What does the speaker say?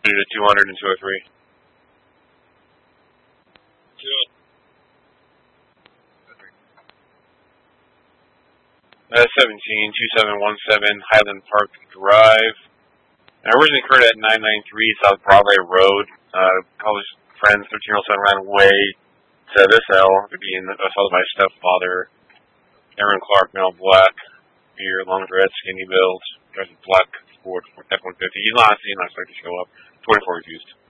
closer to 200 and 203. 172717 Highland Park Drive. I originally occurred at 993 South Broadway Road. College friends, 1307 ran away to this L, being assaulted by stepfather. Aaron Clark, male black, beard, long dread, skinny build, drives a black Ford F-150. He's not expected to show up. 24 refused.